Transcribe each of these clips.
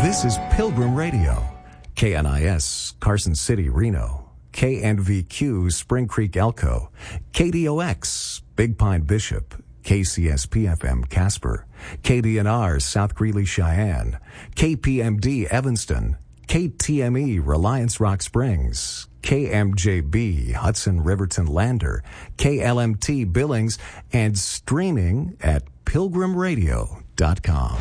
This is Pilgrim Radio, KNIS, Carson City, Reno, KNVQ, Spring Creek, Elko, KDOX, Big Pine, Bishop, KCSP-FM, Casper, KDNR, South Greeley, Cheyenne, KPMD, Evanston, KTME, Reliance Rock Springs, KMJB, Hudson Riverton Lander, KLMT Billings, and streaming at pilgrimradio.com.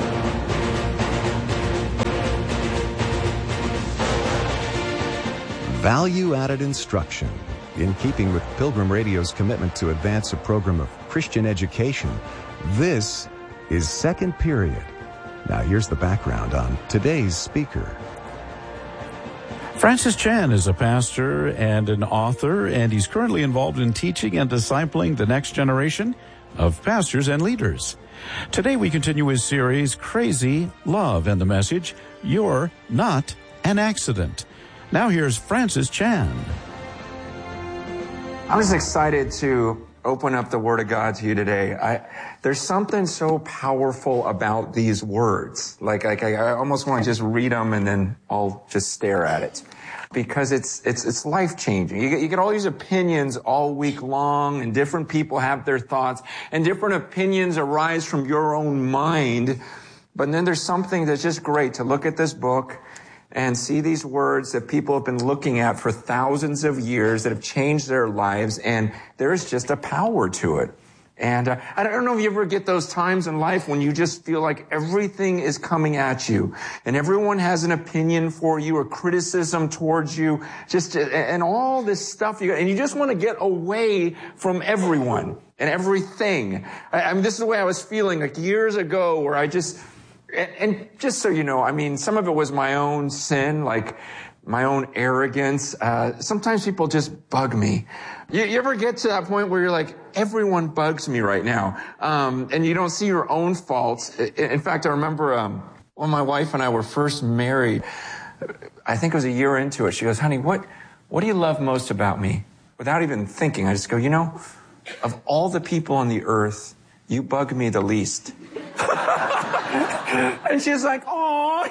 Value-added instruction. In keeping with Pilgrim Radio's commitment to advance a program of Christian education, this is Second Period. Now here's the background on today's speaker. Francis Chan is a pastor and an author, and he's currently involved in teaching and discipling the next generation of pastors and leaders. Today we continue his series, Crazy Love, and the message, You're Not an Accident. Now here's Francis Chan. I'm just excited to open up the Word of God to you today. There's something so powerful about these words. I almost want to just read them and then I'll just stare at it. Because it's life-changing. You get all these opinions all week long, and different people have their thoughts, and different opinions arise from your own mind. But then there's something that's just great to look at this book and see these words that people have been looking at for thousands of years that have changed their lives, and there's just a power to it. And I don't know if you ever get those times in life when you just feel like everything is coming at you, and everyone has an opinion for you or criticism towards you, and all this stuff and you just want to get away from everyone and everything. I mean, this is the way I was feeling like years ago, where and just so you know, some of it was my own sin, like my own arrogance. Sometimes people just bug me. You ever get to that point where you're like, everyone bugs me right now, and you don't see your own faults? In fact, I remember when my wife and I were first married, I think it was a year into it, she goes, honey, what do you love most about me? Without even thinking, I just go, of all the people on the earth, you bug me the least. And she's like, oh,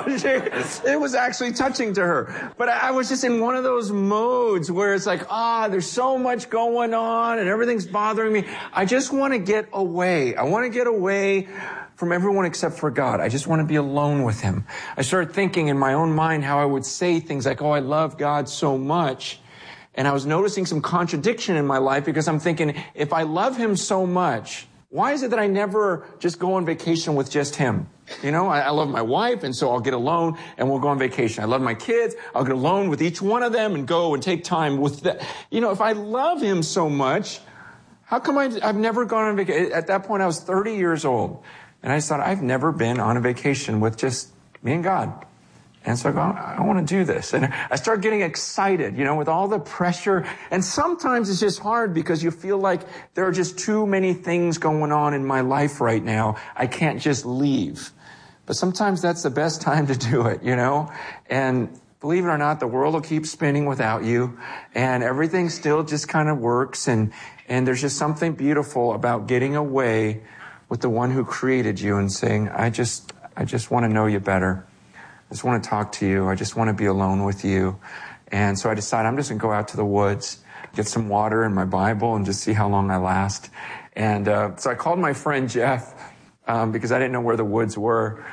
it was actually touching to her. But I was just in one of those modes where it's like, there's so much going on and everything's bothering me. I just want to get away. I want to get away from everyone except for God. I just want to be alone with Him. I started thinking in my own mind how I would say things like, I love God so much. And I was noticing some contradiction in my life because I'm thinking, if I love Him so much, why is it that I never just go on vacation with just Him? I love my wife, and so I'll get alone and we'll go on vacation. I love my kids. I'll get alone with each one of them and go and take time with them. If I love Him so much, how come I've never gone on vacation? At that point, I was 30 years old, and I just thought, I've never been on a vacation with just me and God. And so I want to do this. And I start getting excited, with all the pressure. And sometimes it's just hard because you feel like there are just too many things going on in my life right now. I can't just leave. But sometimes that's the best time to do it, And believe it or not, the world will keep spinning without you. And everything still just kind of works. And there's just something beautiful about getting away with the one who created you and saying, I just want to know you better. I just want to talk to you. I just want to be alone with you. And so I decided I'm just going to go out to the woods, get some water and my Bible, and just see how long I last. And so I called my friend Jeff because I didn't know where the woods were.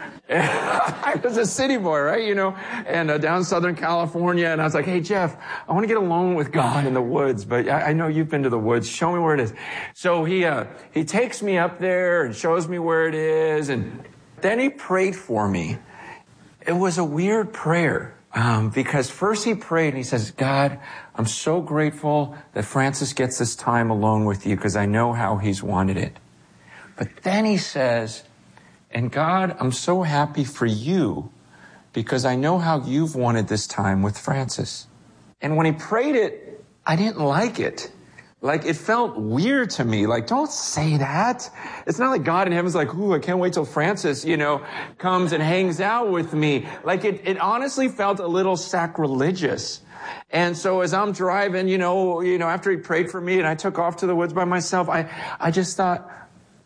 I was a city boy, right? And down Southern California. And I was like, hey, Jeff, I want to get alone with God in the woods, but I know you've been to the woods. Show me where it is. So he takes me up there and shows me where it is. And then he prayed for me. It was a weird prayer because first he prayed and he says, God, I'm so grateful that Francis gets this time alone with you because I know how he's wanted it. But then he says, and God, I'm so happy for you because I know how you've wanted this time with Francis. And when he prayed it, I didn't like it. Like, it felt weird to me. Like, don't say that. It's not like God in heaven's like, ooh, I can't wait till Francis, comes and hangs out with me. Like, it honestly felt a little sacrilegious. And so as I'm driving, after he prayed for me and I took off to the woods by myself, I just thought,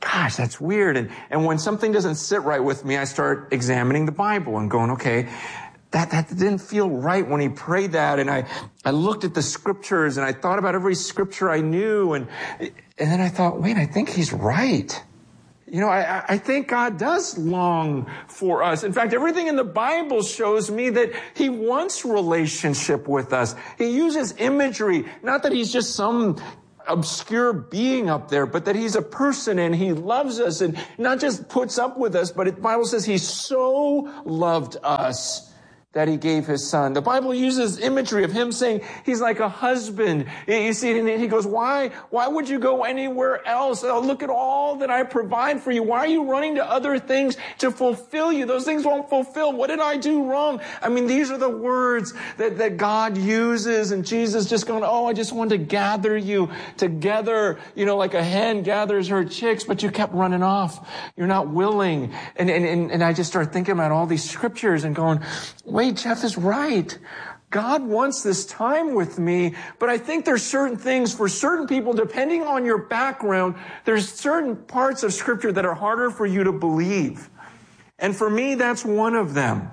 gosh, that's weird. And when something doesn't sit right with me, I start examining the Bible and going, okay, that didn't feel right when he prayed that. And I looked at the scriptures and I thought about every scripture I knew. And then I thought, wait, I think he's right. You know, I think God does long for us. In fact, everything in the Bible shows me that he wants relationship with us. He uses imagery, not that he's just some obscure being up there, but that he's a person and he loves us and not just puts up with us, but the Bible says he so loved us that he gave his son. The Bible uses imagery of him saying he's like a husband. You see, and he goes, why would you go anywhere else? Oh, look at all that I provide for you. Why are you running to other things to fulfill you? Those things won't fulfill. What did I do wrong? I mean, these are the words that God uses, and Jesus just going, oh, I just wanted to gather you together, you know, like a hen gathers her chicks, but you kept running off. You're not willing. And I just started thinking about all these scriptures and going, wait, Jeff is right. God wants this time with me, but I think there's certain things for certain people, depending on your background, there's certain parts of scripture that are harder for you to believe. And for me, that's one of them.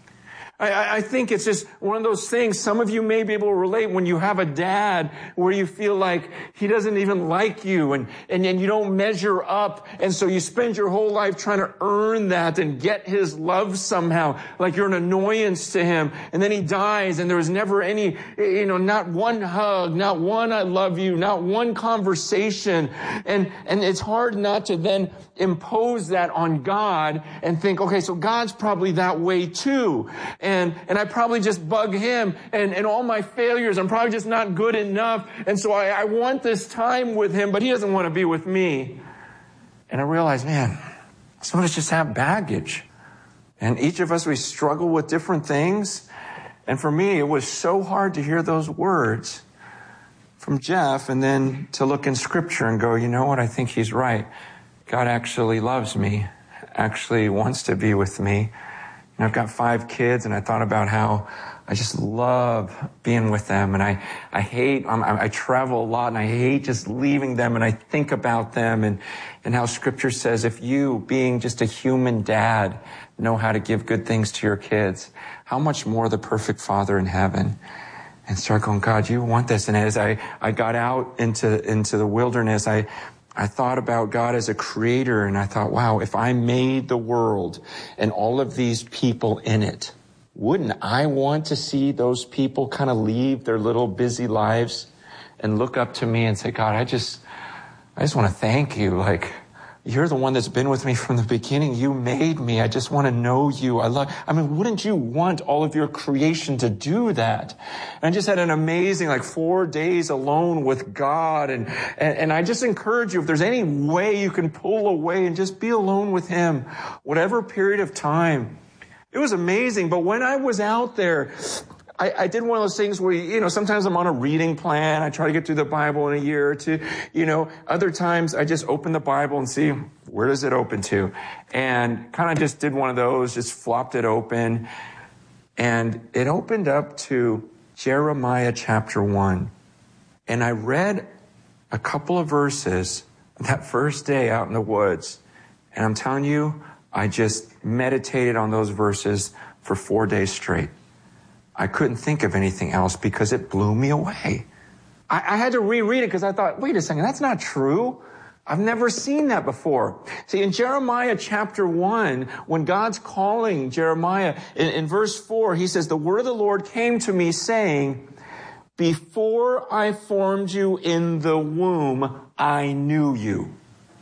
I think it's just one of those things. Some of you may be able to relate when you have a dad where you feel like he doesn't even like you and you don't measure up. And so you spend your whole life trying to earn that and get his love somehow, like you're an annoyance to him. And then he dies and there was never any, not one hug, not one I love you, not one conversation. And it's hard not to then impose that on God and think, okay, so God's probably that way too. And I probably just bug him and all my failures, I'm probably just not good enough. And so I want this time with him, but he doesn't want to be with me. And I realized, man, some of us just have baggage. And each of us, we struggle with different things. And for me, it was so hard to hear those words from Jeff and then to look in scripture and go, you know what, I think he's right. God actually loves me, actually wants to be with me. And I've got 5 kids, and I thought about how I just love being with them. And I travel a lot, and I hate just leaving them, and I think about them and how scripture says, if you, being just a human dad, know how to give good things to your kids, how much more the perfect Father in heaven. And start going, God, you want this. And as I got out into the wilderness, I thought about God as a creator, and I thought, wow, if I made the world and all of these people in it, wouldn't I want to see those people kind of leave their little busy lives and look up to me and say, God, I just want to thank you. Like, you're the one that's been with me from the beginning. You made me. I just want to know you. Wouldn't you want all of your creation to do that? And I just had an amazing 4 days alone with God. And I just encourage you, if there's any way you can pull away and just be alone with him, whatever period of time. It was amazing. But when I was out there, I did one of those things where, sometimes I'm on a reading plan. I try to get through the Bible in a year or two. Other times I just open the Bible and see where does it open to. And kind of just did one of those, just flopped it open. And it opened up to Jeremiah chapter 1. And I read a couple of verses that first day out in the woods. And I'm telling you, I just meditated on those verses for 4 days straight. I couldn't think of anything else because it blew me away. I had to reread it because I thought, wait a second, that's not true. I've never seen that before. See, in Jeremiah chapter 1, when God's calling Jeremiah, in verse 4, he says, the word of the Lord came to me saying, before I formed you in the womb, I knew you.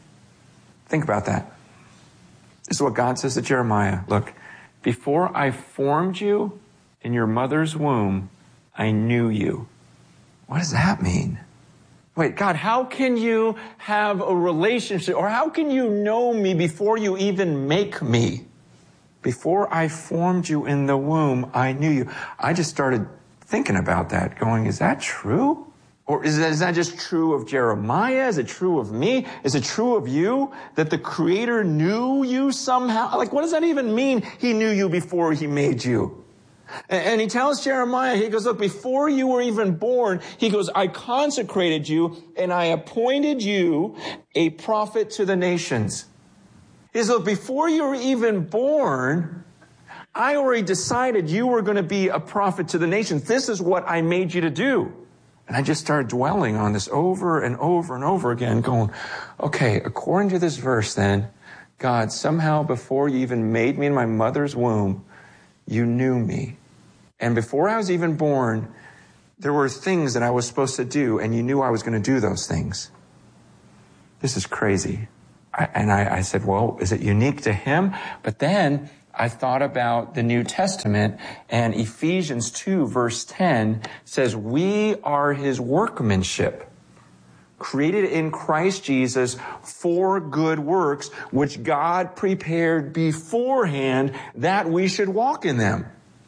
Think about that. This is what God says to Jeremiah. Look, before I formed you in your mother's womb, I knew you. What does that mean? Wait, God, how can you have a relationship, or how can you know me before you even make me? Before I formed you in the womb, I knew you. I just started thinking about that, going, is that true? Or is that just true of Jeremiah? Is it true of me? Is it true of you? That the Creator knew you somehow? What does that even mean? He knew you before he made you. And he tells Jeremiah, he goes, look, before you were even born, he goes, I consecrated you and I appointed you a prophet to the nations. He says, look, before you were even born, I already decided you were going to be a prophet to the nations. This is what I made you to do. And I just started dwelling on this over and over and over again, going, okay, according to this verse then, God, somehow before you even made me in my mother's womb, you knew me. And before I was even born, there were things that I was supposed to do, and you knew I was going to do those things. This is crazy. I said, well, is it unique to him? But then I thought about the New Testament, and Ephesians 2, verse 10 says, we are his workmanship, created in Christ Jesus for good works, which God prepared beforehand that we should walk in them.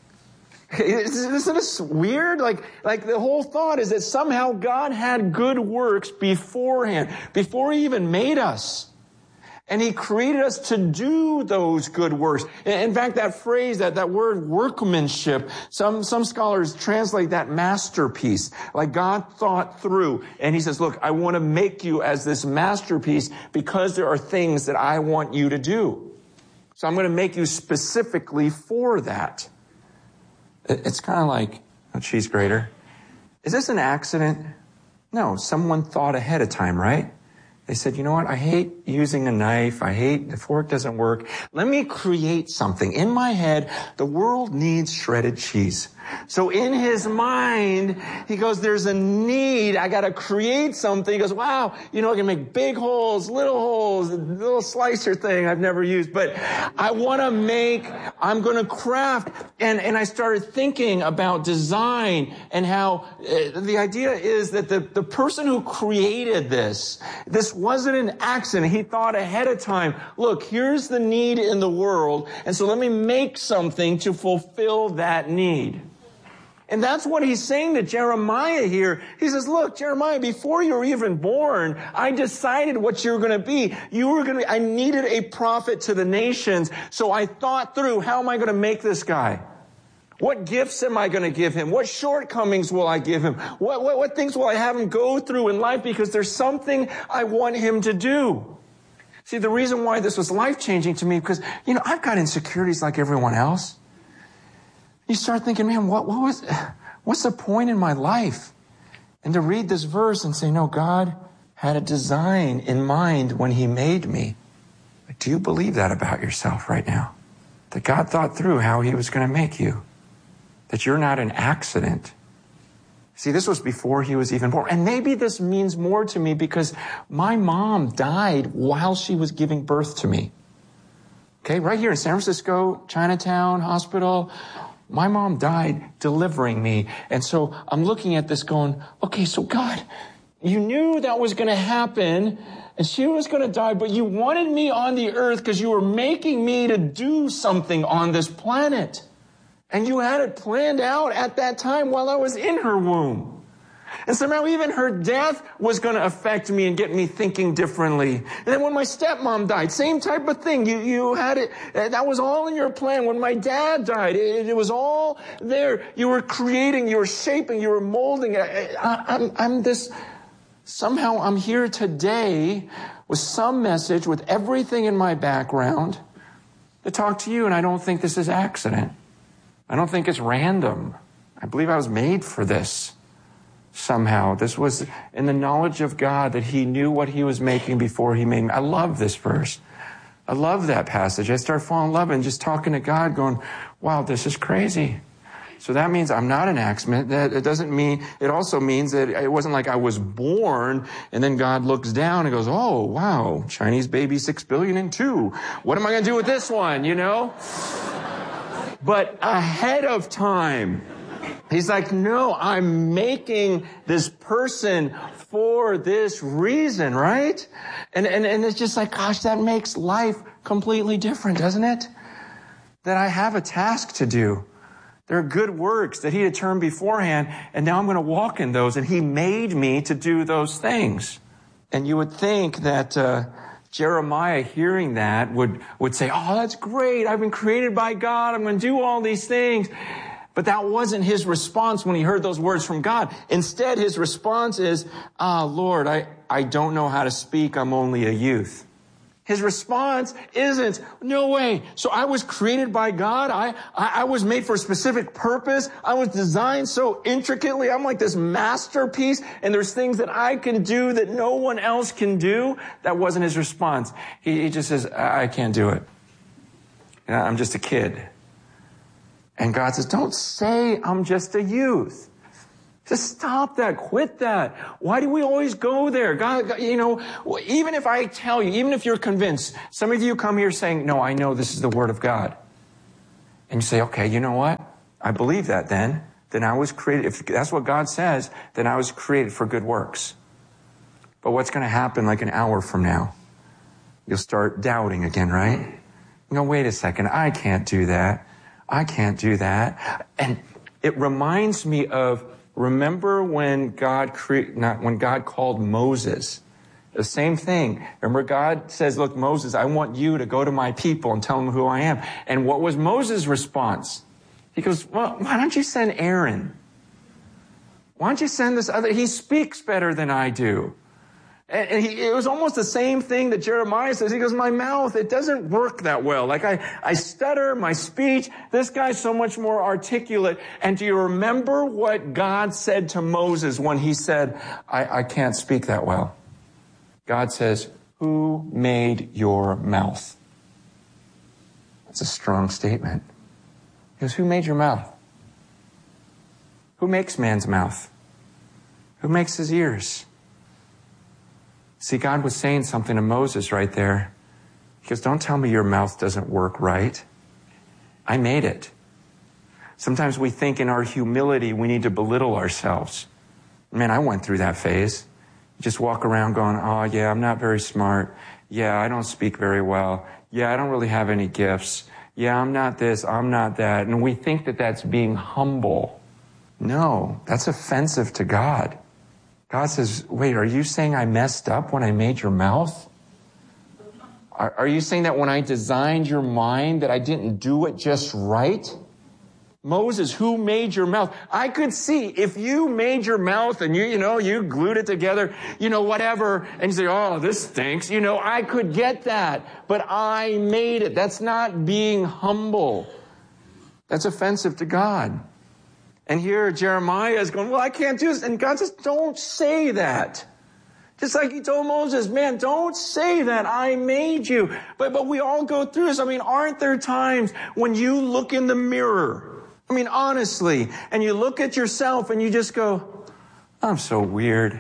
Isn't this weird? Like the whole thought is that somehow God had good works beforehand, before he even made us. And he created us to do those good works. In fact, that phrase, that word workmanship, some scholars translate that masterpiece. Like God thought through. And he says, look, I want to make you as this masterpiece because there are things that I want you to do. So I'm going to make you specifically for that. It's kind of like a cheese grater. Is this an accident? No, someone thought ahead of time, right? They said, you know what? I hate using a knife. I hate the fork doesn't work. Let me create something. In my head, the world needs shredded cheese. So in his mind, he goes, there's a need. I got to create something. He goes, wow, I can make big holes, a little slicer thing I've never used. But I'm going to craft. And I started thinking about design and how the idea is that the person who created this wasn't an accident. He thought ahead of time, look, here's the need in the world. And so let me make something to fulfill that need. And that's what he's saying to Jeremiah here. He says, look, Jeremiah, before you were even born, I decided what you were going to be. I needed a prophet to the nations. So I thought through, how am I going to make this guy? What gifts am I going to give him? What shortcomings will I give him? What things will I have him go through in life? Because there's something I want him to do. See, the reason why this was life-changing to me, because, I've got insecurities like everyone else. You start thinking, man, what's the point in my life? And to read this verse and say, no, God had a design in mind when he made me. Do you believe that about yourself right now? That God thought through how he was going to make you? That you're not an accident? See, this was before he was even born. And maybe this means more to me because my mom died while she was giving birth to me. Okay, right here in San Francisco, Chinatown Hospital. My mom died delivering me. And so I'm looking at this going, okay, so God, you knew that was going to happen and she was going to die, but you wanted me on the earth because you were making me to do something on this planet. And you had it planned out at that time while I was in her womb. And somehow even her death was going to affect me and get me thinking differently. And then when my stepmom died, same type of thing. You had it, that was all in your plan. When my dad died, it was all there. You were creating, you were shaping, you were molding. Somehow I'm here today with some message, with everything in my background to talk to you. And I don't think this is accident. I don't think it's random. I believe I was made for this. Somehow, this was in the knowledge of God that he knew what he was making before he made me. I love this verse. I love that passage. I start falling in love and just talking to God going, wow, this is crazy. So that means I'm not an accident. It also means that it wasn't like I was born and then God looks down and goes, oh, wow, Chinese baby 6 billion and 2. What am I going to do with this one, But ahead of time, he's like, no, I'm making this person for this reason, right? And it's just like, gosh, that makes life completely different, doesn't it? That I have a task to do. There are good works that he determined beforehand, and now I'm going to walk in those, and he made me to do those things. And you would think that Jeremiah, hearing that, would say, oh, that's great. I've been created by God. I'm going to do all these things. But that wasn't his response when he heard those words from God. Instead, his response is, Lord, I don't know how to speak. I'm only a youth. His response isn't, no way. So I was created by God. I was made for a specific purpose. I was designed so intricately. I'm like this masterpiece. And there's things that I can do that no one else can do. That wasn't his response. He just says, I can't do it. I'm just a kid. And God says, don't say I'm just a youth. Just stop that. Quit that. Why do we always go there? God, even if I tell you, even if you're convinced, some of you come here saying, no, I know this is the Word of God. And you say, okay, you know what? I believe that then. Then I was created. If that's what God says, then I was created for good works. But what's going to happen like an hour from now? You'll start doubting again, right? You go, wait a second. I can't do that. I can't do that. And it reminds me of, remember when God called Moses? The same thing. Remember, God says, look, Moses, I want you to go to my people and tell them who I am. And what was Moses' response? He goes, well, why don't you send Aaron? Why don't you send this other? He speaks better than I do. And it was almost the same thing that Jeremiah says. He goes, my mouth, it doesn't work that well. Like I stutter, my speech. This guy's so much more articulate. And do you remember what God said to Moses when he said, I can't speak that well? God says, who made your mouth? That's a strong statement. He goes, who made your mouth? Who makes man's mouth? Who makes his ears? See, God was saying something to Moses right there. He goes, don't tell me your mouth doesn't work right. I made it. Sometimes we think in our humility we need to belittle ourselves. Man, I went through that phase. Just walk around going, oh yeah, I'm not very smart. Yeah, I don't speak very well. Yeah, I don't really have any gifts. Yeah, I'm not this, I'm not that. And we think that that's being humble. No, that's offensive to God. God says, wait, are you saying I messed up when I made your mouth? Are you saying that when I designed your mind that I didn't do it just right? Moses, who made your mouth? I could see if you made your mouth and you glued it together, whatever, and you say, oh, this stinks. I could get that, but I made it. That's not being humble. That's offensive to God. And here Jeremiah is going, well, I can't do this. And God says, don't say that. Just like he told Moses, man, don't say that. I made you. But we all go through this. Aren't there times when you look in the mirror? Honestly, and you look at yourself and you just go, I'm so weird.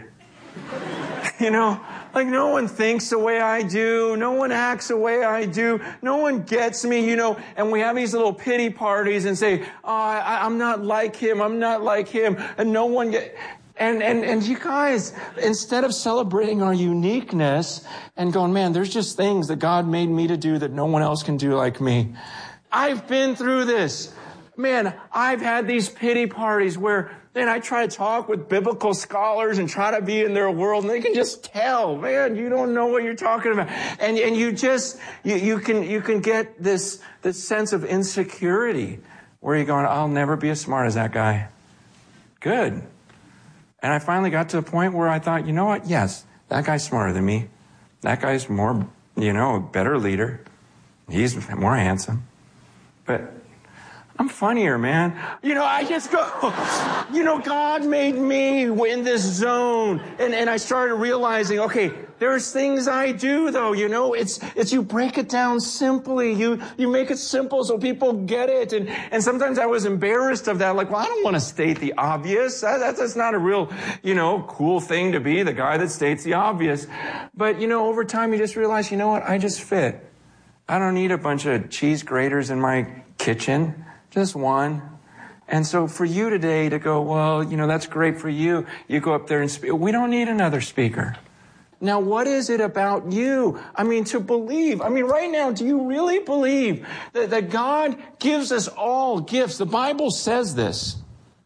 Like no one thinks the way I do. No one acts the way I do. No one gets me, and we have these little pity parties and say, I'm not like him. I'm not like him. And no one gets... And you guys, instead of celebrating our uniqueness and going, man, there's just things that God made me to do that no one else can do like me. I've been through this. Man, I've had these pity parties where, man, I try to talk with biblical scholars and try to be in their world, and they can just tell, man, you don't know what you're talking about. And you can get this sense of insecurity where you're going, I'll never be as smart as that guy. Good. And I finally got to the point where I thought, you know what? Yes, that guy's smarter than me. That guy's more, a better leader. He's more handsome. But I'm funnier, man. I just go, God made me in this zone. And I started realizing, okay, there's things I do though, it's you break it down simply. You make it simple so people get it. And sometimes I was embarrassed of that. Like, well, I don't want to state the obvious. That's not a real, cool thing to be, the guy that states the obvious. But, over time you just realize, you know what? I just fit. I don't need a bunch of cheese graters in my kitchen. Just one. And so for you today to go, well, that's great for you. You go up there and speak. We don't need another speaker. Now, what is it about you? To believe. Right now, do you really believe that God gives us all gifts? The Bible says this.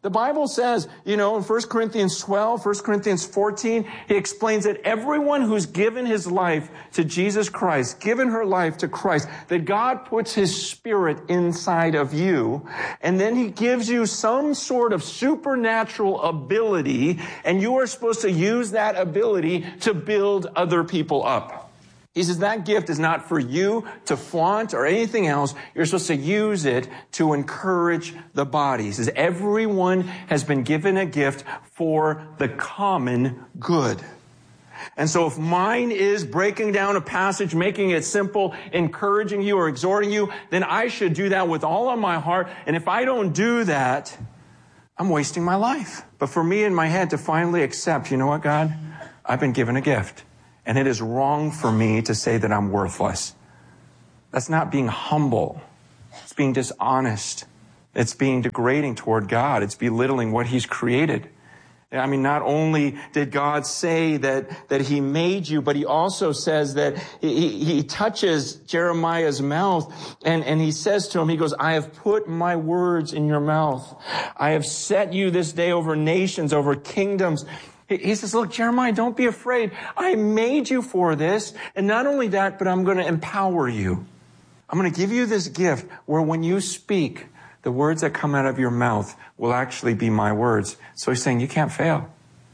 The Bible says, in 1 Corinthians 12, 1 Corinthians 14, he explains that everyone who's given his life to Jesus Christ, given her life to Christ, that God puts his Spirit inside of you, and then he gives you some sort of supernatural ability, and you are supposed to use that ability to build other people up. He says that gift is not for you to flaunt or anything else. You're supposed to use it to encourage the body. He says everyone has been given a gift for the common good. And so if mine is breaking down a passage, making it simple, encouraging you or exhorting you, then I should do that with all of my heart. And if I don't do that, I'm wasting my life. But for me in my head to finally accept, you know what, God? I've been given a gift. And it is wrong for me to say that I'm worthless. That's not being humble. It's being dishonest. It's being degrading toward God. It's belittling what he's created. I mean, not only did God say that he made you, but he also says that he touches Jeremiah's mouth and he says to him, he goes, I have put my words in your mouth. I have set you this day over nations, over kingdoms. He says, look, Jeremiah, don't be afraid. I made you for this. And not only that, but I'm going to empower you. I'm going to give you this gift where when you speak, the words that come out of your mouth will actually be my words. So he's saying, you can't fail.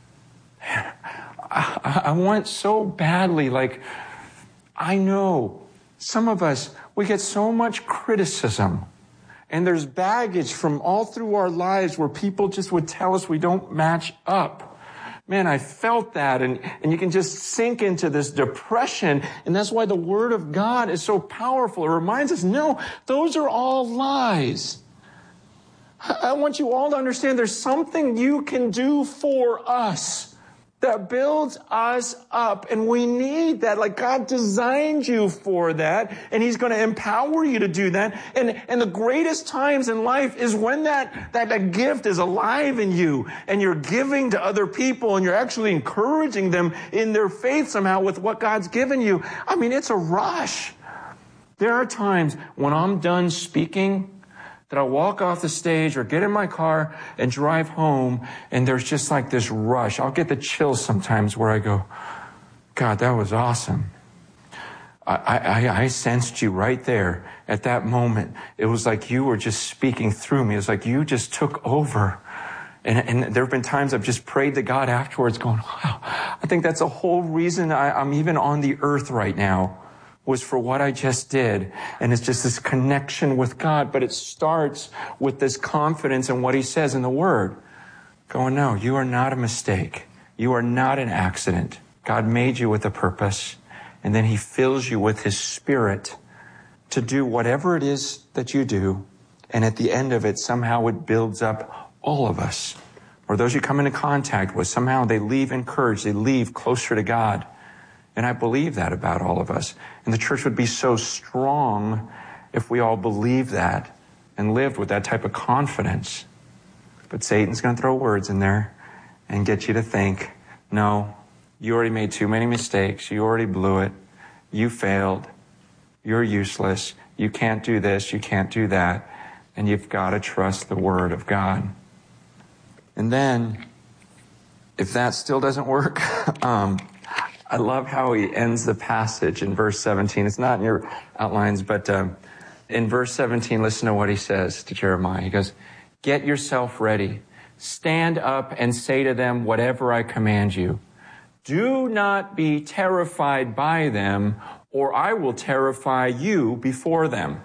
I want so badly, I know some of us, we get so much criticism. And there's baggage from all through our lives where people just would tell us we don't match up. Man, I felt that, and you can just sink into this depression, and that's why the Word of God is so powerful. It reminds us, no, those are all lies. I want you all to understand there's something you can do for us that builds us up, and we need that. God designed you for that, and he's going to empower you to do that. And the greatest times in life is when that gift is alive in you, and you're giving to other people, and you're actually encouraging them in their faith somehow with what God's given you. I mean, it's a rush. There are times when I'm done speaking that I'll walk off the stage or get in my car and drive home, and there's just this rush. I'll get the chills sometimes where I go, God, that was awesome. I sensed you right there at that moment. It was like you were just speaking through me. It was like you just took over. And there have been times I've just prayed to God afterwards going, wow, I think that's the whole reason I'm even on the earth right now, was for what I just did. And it's just this connection with God. But it starts with this confidence in what he says in the Word. Going, no, you are not a mistake. You are not an accident. God made you with a purpose. And then he fills you with his Spirit to do whatever it is that you do. And at the end of it, somehow it builds up all of us. Or those you come into contact with, somehow they leave encouraged. They leave closer to God. And I believe that about all of us. And the church would be so strong if we all believed that and lived with that type of confidence. But Satan's going to throw words in there and get you to think, no, you already made too many mistakes. You already blew it. You failed. You're useless. You can't do this. You can't do that. And you've got to trust the Word of God. And then, if that still doesn't work, I love how he ends the passage in verse 17. It's not in your outlines, but in verse 17, listen to what he says to Jeremiah. He goes, get yourself ready. Stand up and say to them whatever I command you. Do not be terrified by them, or I will terrify you before them.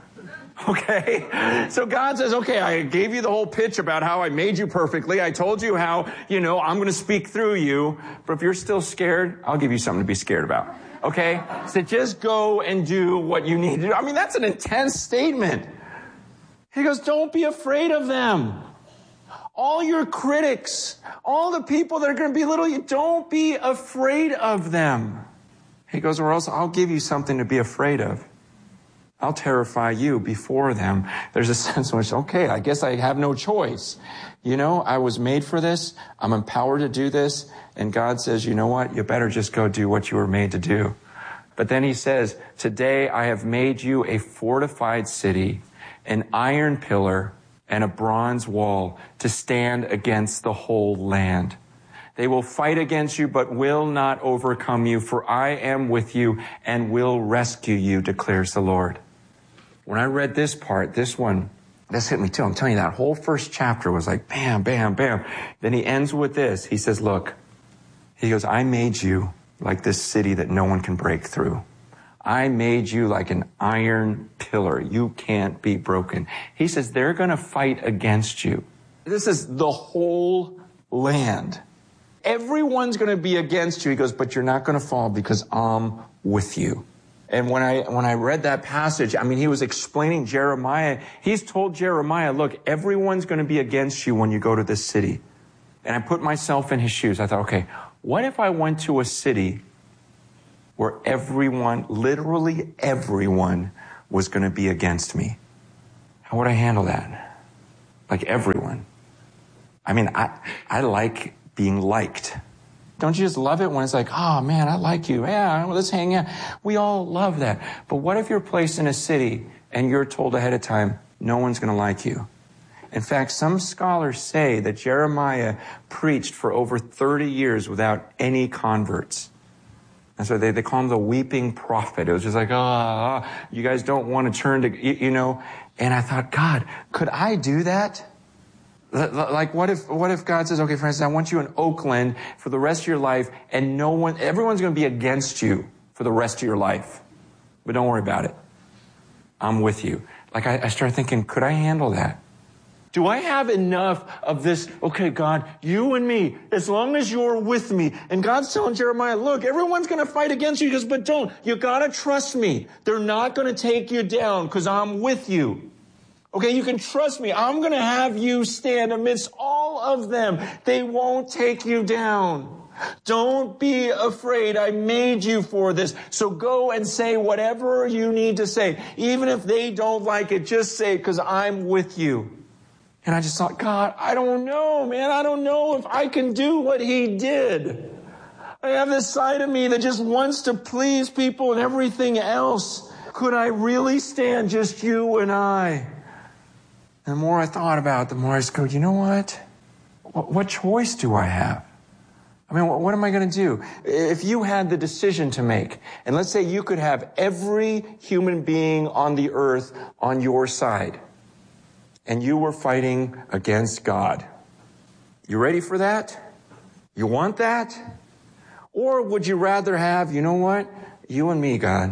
Okay? So God says, okay, I gave you the whole pitch about how I made you perfectly. I told you how, I'm going to speak through you. But if you're still scared, I'll give you something to be scared about. Okay? So just go and do what you need to do. I mean, that's an intense statement. He goes, don't be afraid of them. All your critics, all the people that are going to belittle you, don't be afraid of them. He goes, or else I'll give you something to be afraid of. I'll terrify you before them. There's a sense in which, okay, I guess I have no choice. I was made for this. I'm empowered to do this. And God says, you know what? You better just go do what you were made to do. But then he says, today I have made you a fortified city, an iron pillar and a bronze wall to stand against the whole land. They will fight against you, but will not overcome you, for I am with you and will rescue you, declares the Lord. When I read this part, this hit me too. I'm telling you, that whole first chapter was like bam, bam, bam. Then he ends with this. He says, look, he goes, I made you like this city that no one can break through. I made you like an iron pillar. You can't be broken. He says, they're going to fight against you. This is the whole land. Everyone's going to be against you. He goes, but you're not going to fall because I'm with you. And when I read that passage, I mean, he was explaining Jeremiah. He's told Jeremiah, look, everyone's going to be against you when you go to this city. And I put myself in his shoes. I thought, okay, what if I went to a city where everyone, literally everyone, was going to be against me? How would I handle that? Like everyone. I mean, I like being liked. Don't you just love it when it's like, oh man, I like you. Yeah, let's hang out. We all love that. But what if you're placed in a city and you're told ahead of time, no one's going to like you? In fact, some scholars say that Jeremiah preached for over 30 years without any converts. And so they call him the weeping prophet. It was just like, you guys don't want to turn to, you know. And I thought, God, could I do that? Like, what if God says, okay, Francis, I want you in Oakland for the rest of your life, and everyone's going to be against you for the rest of your life. But don't worry about it. I'm with you. Like, I started thinking, could I handle that? Do I have enough of this? Okay, God, you and me, as long as you're with me. And God's telling Jeremiah, look, everyone's going to fight against you. He goes, but don't. You got to trust me. They're not going to take you down because I'm with you. Okay, you can trust me. I'm going to have you stand amidst all of them. They won't take you down. Don't be afraid. I made you for this. So go and say whatever you need to say. Even if they don't like it, just say it because I'm with you. And I just thought, God, I don't know, man. I don't know if I can do what he did. I have this side of me that just wants to please people and everything else. Could I really stand just you and I? And the more I thought about it, the more I just go, you know what? What choice do I have? I mean, what am I going to do? If you had the decision to make, and let's say you could have every human being on the earth on your side, and you were fighting against God. You ready for that? You want that? Or would you rather have, you know what? You and me, God.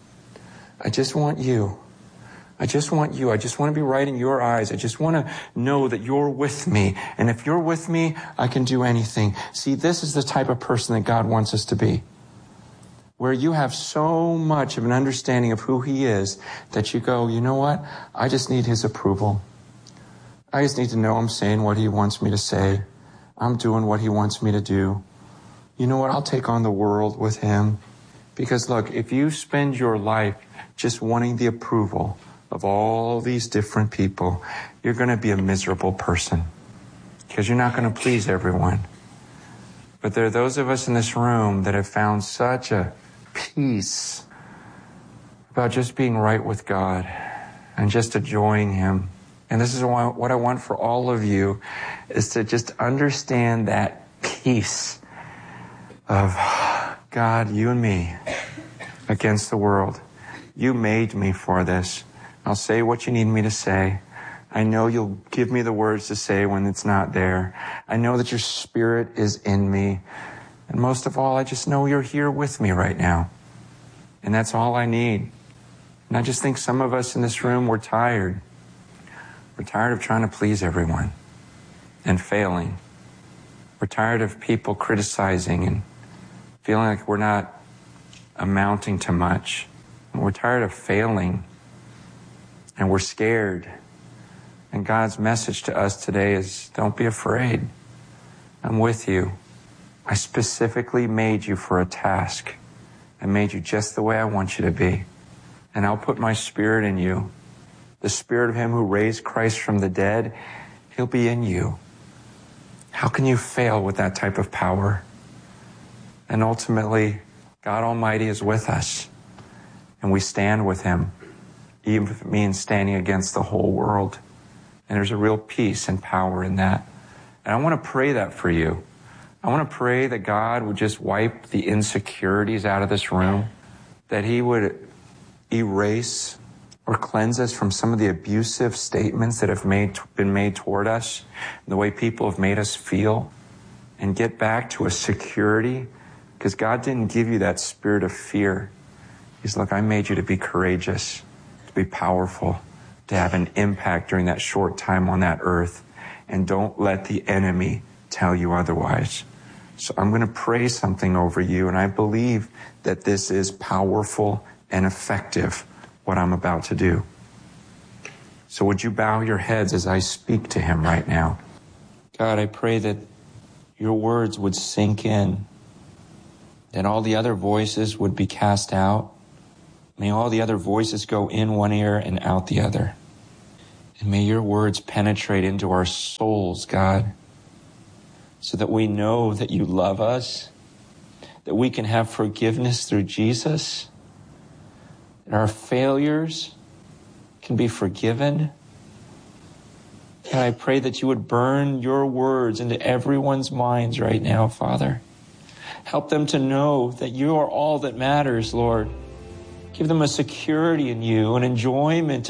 I just want you. I just want you. I just want to be right in your eyes. I just want to know that you're with me. And if you're with me, I can do anything. See, this is the type of person that God wants us to be. Where you have so much of an understanding of who he is that you go, you know what? I just need his approval. I just need to know I'm saying what he wants me to say. I'm doing what he wants me to do. You know what? I'll take on the world with him. Because look, if you spend your life just wanting the approval of all these different people, you're going to be a miserable person. Because you're not going to please everyone. But there are those of us in this room that have found such a peace about just being right with God and just enjoying him. And this is what I want for all of you, is to just understand that peace of God, you and me against the world. You made me for this. I'll say what you need me to say. I know you'll give me the words to say when it's not there. I know that your spirit is in me. And most of all, I just know you're here with me right now. And that's all I need. And I just think some of us in this room, we're tired. We're tired of trying to please everyone and failing. We're tired of people criticizing and feeling like we're not amounting to much. And we're tired of failing. And we're scared. And God's message to us today is, don't be afraid. I'm with you. I specifically made you for a task. I made you just the way I want you to be. And I'll put my spirit in you. The spirit of him who raised Christ from the dead, he'll be in you. How can you fail with that type of power? And ultimately, God Almighty is with us. And we stand with him, even if it means standing against the whole world. And there's a real peace and power in that. And I want to pray that for you. I want to pray that God would just wipe the insecurities out of this room, that he would erase or cleanse us from some of the abusive statements that have been made toward us, and the way people have made us feel, and get back to a security, because God didn't give you that spirit of fear. He's like, I made you to be courageous, to be powerful, to have an impact during that short time on that earth, and don't let the enemy tell you otherwise. So I'm going to pray something over you, and I believe that this is powerful and effective, what I'm about to do. So would you bow your heads as I speak to him right now? God, I pray that your words would sink in, that all the other voices would be cast out. May all the other voices go in one ear and out the other. And may your words penetrate into our souls, God, so that we know that you love us, that we can have forgiveness through Jesus, that our failures can be forgiven. And I pray that you would burn your words into everyone's minds right now, Father. Help them to know that you are all that matters, Lord. Give them a security in you, an enjoyment